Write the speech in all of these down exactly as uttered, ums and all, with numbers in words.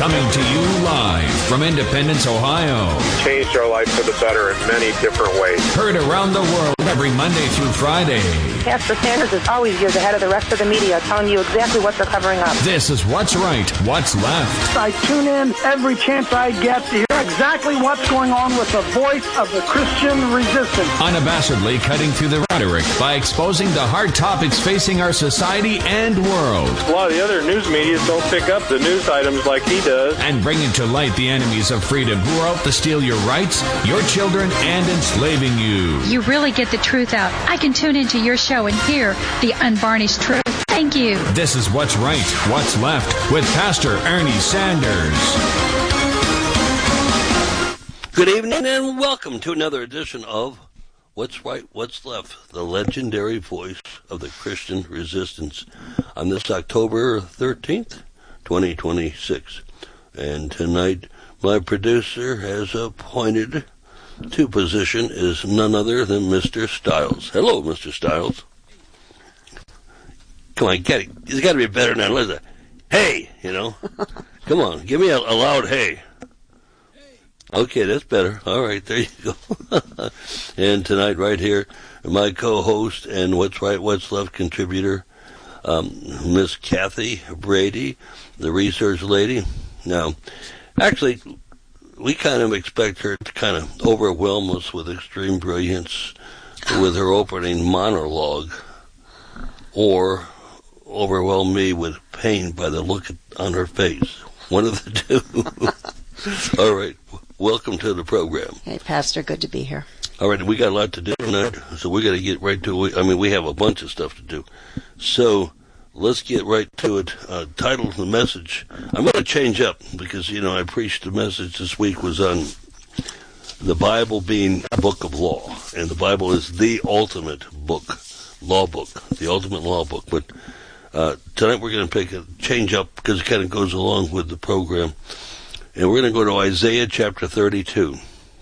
Coming to you live from Independence, Ohio. Changed our life for the better in many different ways. Heard around the world every Monday through Friday. Pastor Sanders is always years ahead of the rest of the media, telling you exactly what they're covering up. This is What's Right, What's Left. I tune in every chance I get to hear exactly what's going on with the voice of the Christian resistance. Unabashedly cutting through the rhetoric by exposing the hard topics facing our society and world. A lot of the other news media don't pick up the news items like he does. And bringing to light the enemies of freedom who are out to steal your rights, your children, and enslaving you. You really get the truth out. I can tune into your show and hear the unvarnished truth. Thank you. This is What's Right, What's Left with Pastor Ernie Sanders. Good evening and welcome to another edition of What's Right, What's Left, the legendary voice of the Christian resistance on this October thirteenth, twenty twenty-six. And tonight, my producer has appointed to position is none other than Mister Stiles. Hello, Mister Stiles. Come on, get it. It's got to be better than that. Listen, hey, you know. Come on, give me a, a loud hey. Okay, that's better. All right, there you go. And tonight, right here, my co-host and What's Right, What's Left contributor, um, Miss Kathy Brady, the research lady. Now, actually, we kind of expect her to kind of overwhelm us with extreme brilliance with her opening monologue, or overwhelm me with pain by the look on her face. One of the two. All right. Welcome to the program. Hey, Pastor. Good to be here. All right. We got a lot to do tonight, so we got to get right to it. I mean, we have a bunch of stuff to do. So let's get right to it. Uh, title of the message. I'm going to change up because, you know, I preached the message this week was on the Bible being a book of law. And the Bible is the ultimate book, law book, the ultimate law book. But uh, tonight we're going to pick a change up because it kind of goes along with the program. And we're going to go to Isaiah chapter thirty-two.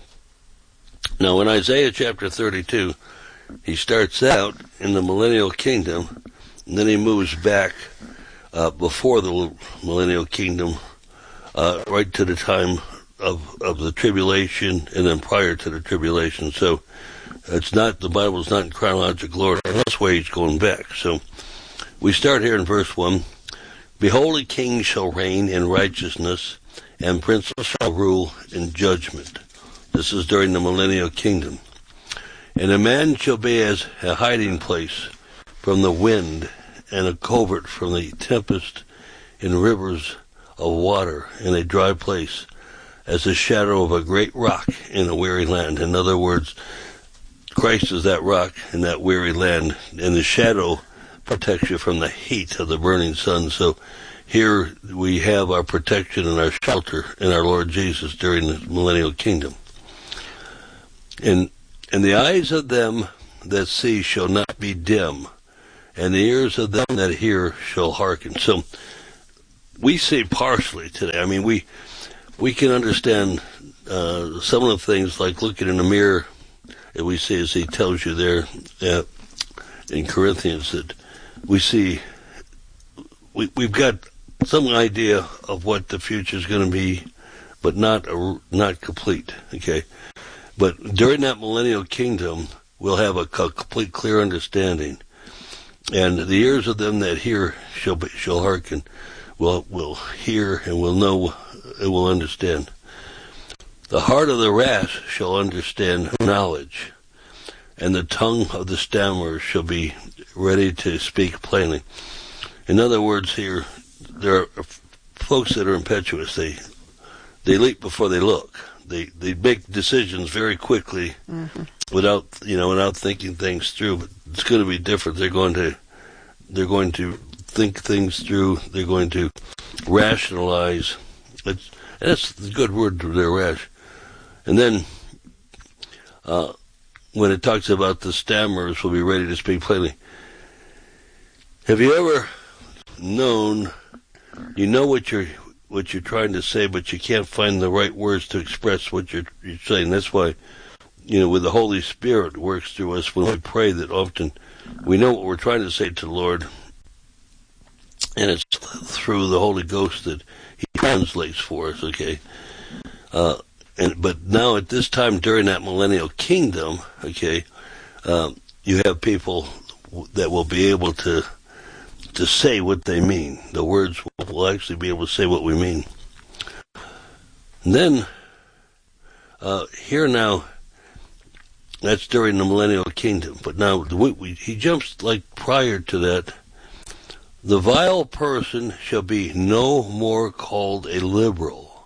Now, in Isaiah chapter thirty-two, he starts out in the millennial kingdom, and then he moves back uh, before the millennial kingdom, uh, right to the time of of the tribulation, and then prior to the tribulation. So it's not, the Bible's not in chronological order. That's why he's going back. So we start here in verse one. Behold, a king shall reign in righteousness, and princes shall rule in judgment. This is during the millennial kingdom. And a man shall be as a hiding place from the wind, and a covert from the tempest, in rivers of water, in a dry place, as the shadow of a great rock in a weary land. In other words, Christ is that rock in that weary land, and the shadow protects you from the heat of the burning sun. So here we have our protection and our shelter in our Lord Jesus during the millennial kingdom. And, and the eyes of them that see shall not be dim, and the ears of them that hear shall hearken. So we see partially today. I mean, we we can understand uh, some of the things like looking in the mirror, and we see, as he tells you there uh, in Corinthians, that we see, we, we've got some idea of what the future is going to be, but not a, not complete, okay? But during that millennial kingdom, we'll have a complete, clear understanding. And the ears of them that hear shall be, shall hearken, will will hear and will know and will understand. The heart of the rash shall understand knowledge, and the tongue of the stammerer shall be ready to speak plainly. In other words, here there are folks that are impetuous. They they leap before they look. They they make decisions very quickly, mm-hmm. without you know without thinking things through. But it's going to be different. They're going to they're going to think things through. They're going to rationalize. It's, that's the good word to their rash. And then uh, when it talks about the stammerers will be ready to speak plainly. Have you ever known? You know what you're what you're trying to say, but you can't find the right words to express what you're, you're saying. That's why, you know, with the Holy Spirit works through us when we pray, that often we know what we're trying to say to the Lord, and it's through the Holy Ghost that He translates for us, okay? Uh, and but now at this time during that millennial kingdom, okay, um, you have people that will be able to to say what they mean. The words will, will actually be able to say what we mean. And then uh, here now, that's during the millennial kingdom. But now we, we, he jumps like prior to that. The vile person shall be no more called a liberal,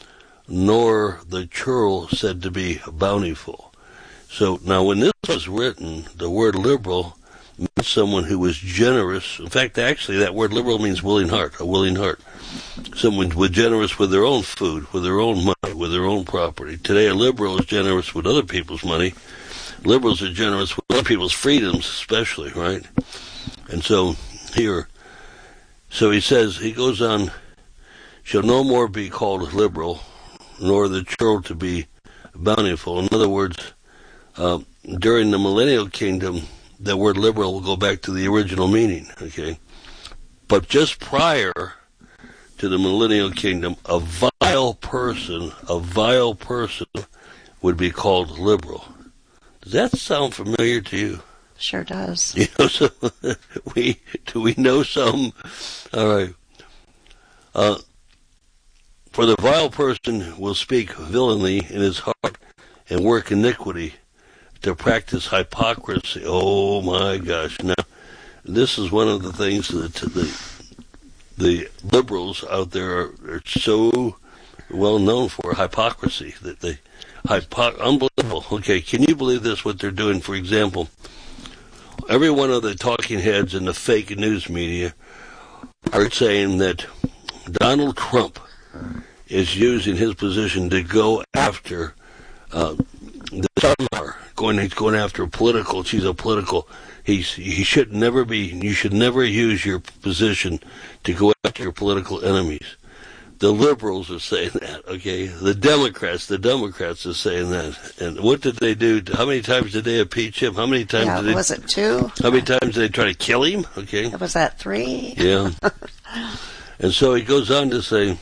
nor the churl said to be bountiful. So now when this was written, the word liberal meant someone who was generous. In fact, actually, that word liberal means willing heart, a willing heart. Someone who was generous with their own food, with their own money, with their own property. Today, a liberal is generous with other people's money. Liberals are generous with other people's freedoms, especially, right? And so here, so he says, he goes on, shall no more be called liberal, nor the churl to be bountiful. In other words, uh, during the millennial kingdom, the word liberal will go back to the original meaning, okay? But just prior to the millennial kingdom, a vile person, a vile person would be called liberal. Does that sound familiar to you? Sure does. You know, so we do we know some? All right. Uh, for the vile person will speak villainy in his heart and work iniquity to practice hypocrisy. Oh my gosh! Now, this is one of the things that the the liberals out there are, are so well known for, hypocrisy. That they hypo- unbelievable. Okay, can you believe this? What they're doing, for example, every one of the talking heads in the fake news media are saying that Donald Trump is using his position to go after uh, the Sunmar. Going, he's going after political. She's a political. He's he should never be. You should never use your position to go after your political enemies. The liberals are saying that. Okay, the Democrats, the Democrats are saying that. And what did they do? How many times did they impeach him? How many times yeah, did they? Was it two? How many times did they try to kill him? Okay, was that three? Yeah. And so he goes on to say,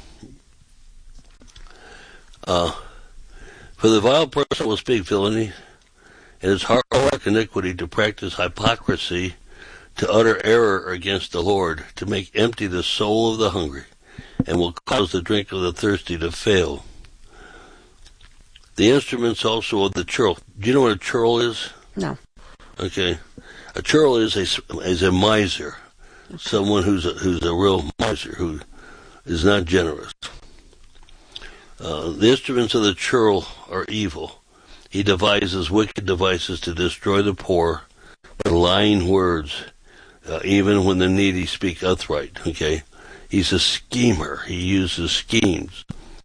uh, for the vile person will speak villainy, and his heart will work iniquity to practice hypocrisy, to utter error against the Lord, to make empty the soul of the hungry, and will cause the drink of the thirsty to fail. The instruments also of the churl. Do you know what a churl is? No. Okay. A churl is a, is a miser. Okay. Someone who's a, who's a real miser, who is not generous. Uh, the instruments of the churl are evil. He devises wicked devices to destroy the poor, by lying words, uh, even when the needy speak upright. Okay, he's a schemer. He uses schemes.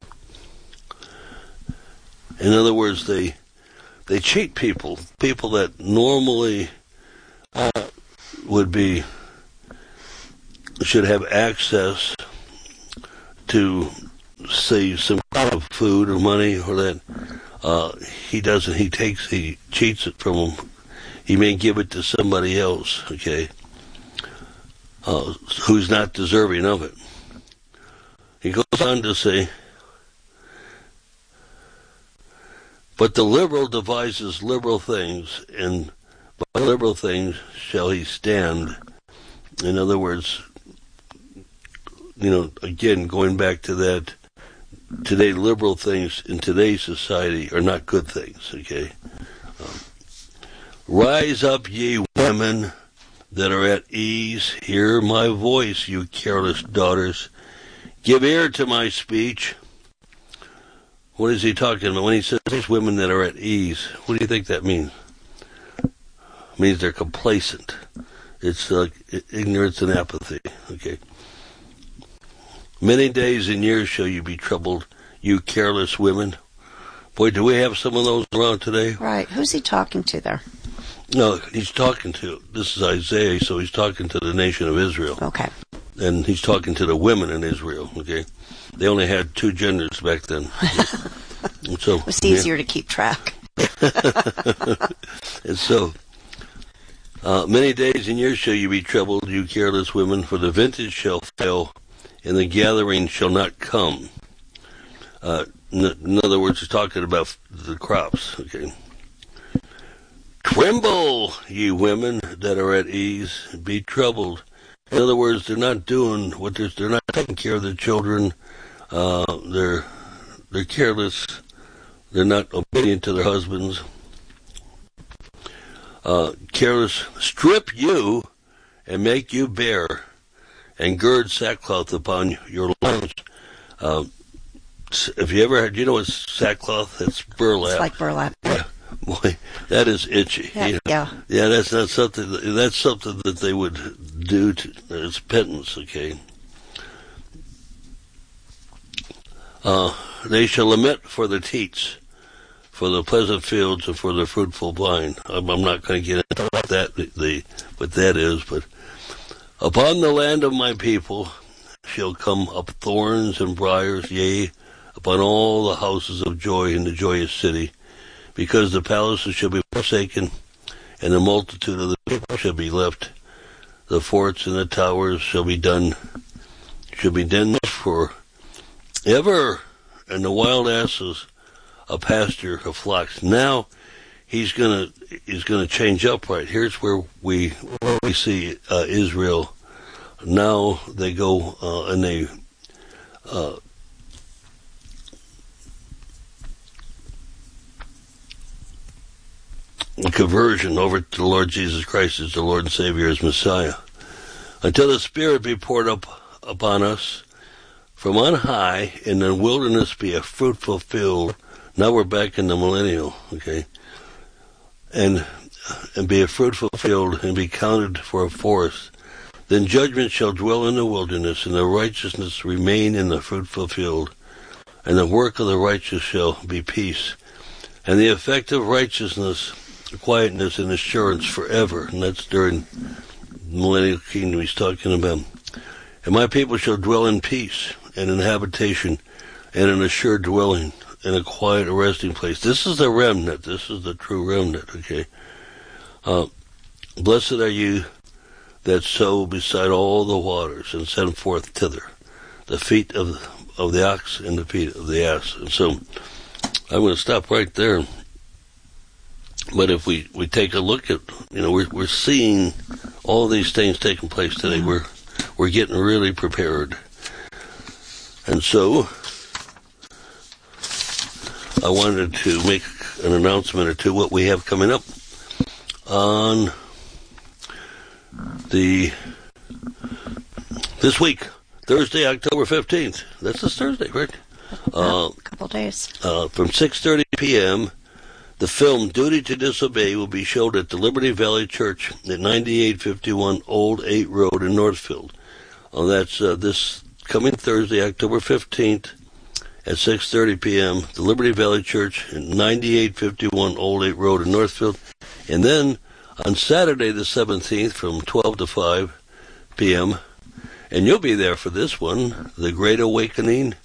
In other words, they they cheat people. People that normally uh, would be should have access to, say, some kind of food or money or that. Uh, he doesn't, he takes, he cheats it from them. He may give it to somebody else, okay, uh, who's not deserving of it. He goes on to say, but the liberal devises liberal things, and by liberal things shall he stand. In other words, you know, again, going back to that, today, liberal things in today's society are not good things, okay? Um, rise up, ye women that are at ease. Hear my voice, you careless daughters. Give ear to my speech. What is he talking about? When he says these women that are at ease, what do you think that means? It means they're complacent. It's like ignorance and apathy, okay? Many days and years shall you be troubled, you careless women. Boy, do we have some of those around today? Right. Who's he talking to there? No, he's talking to, this is Isaiah, so he's talking to the nation of Israel. Okay. And he's talking to the women in Israel, okay? They only had two genders back then. And so, it was easier yeah. to keep track. And so, uh, many days and years shall you be troubled, you careless women, for the vintage shall fail, and the gathering shall not come. Uh, in, in other words, he's talking about the crops. Okay. Tremble, ye women that are at ease, be troubled. In other words, they're not doing what they're, they're not taking care of their children. Uh, they're they're careless. They're not obedient to their husbands. Uh, careless, strip you and make you bare, and gird sackcloth upon your loins. Uh, if you ever had, you know what sackcloth? It's burlap. It's like burlap. Yeah. Boy, that is itchy. Yeah, you know? yeah. Yeah, that's not something. That, that's something that they would do to. It's penance, okay. Uh, they shall lament for the teats, for the pleasant fields, and for the fruitful vine. I'm, I'm not going to get into that, the, the what that is, but upon the land of my people shall come up thorns and briars, yea, upon all the houses of joy in the joyous city. Because the palaces shall be forsaken, and the multitude of the people shall be left. The forts and the towers shall be done, shall be done for ever, and the wild asses a pasture of flocks. Now he's gonna he's gonna change up right. Here's where we where we see uh, Israel. Now they go uh, and they. Uh, conversion over to the Lord Jesus Christ as the Lord and Savior, as Messiah, until the Spirit be poured up upon us from on high, and the wilderness be a fruitful field. Now we're back in the millennial, okay, and and be a fruitful field, and be counted for a forest. Then judgment shall dwell in the wilderness, and the righteousness remain in the fruitful field, and the work of the righteous shall be peace, and the effect of righteousness, quietness and assurance forever. And that's during the millennial kingdom he's talking about. And my people shall dwell in peace and in habitation and an assured dwelling and a quiet resting place. This is the remnant. This is the true remnant, okay? Uh, blessed are you that sow beside all the waters and send forth thither the feet of, of the ox and the feet of the ass. And so I'm going to stop right there. But if we, we take a look at, you know, we're we're seeing all these things taking place today. We're we're getting really prepared, and so I wanted to make an announcement or two what we have coming up on the this week, Thursday, October fifteenth. That's this Thursday, right? Uh, a couple days. Uh, from six thirty p.m. The film Duty to Disobey will be showed at the Liberty Valley Church at ninety-eight fifty-one Old eight Road in Northfield. Uh, that's uh, this coming Thursday, October fifteenth at six thirty p.m. The Liberty Valley Church at ninety-eight fifty-one Old eight Road in Northfield. And then on Saturday the seventeenth from twelve to five p.m., and you'll be there for this one, The Great Awakening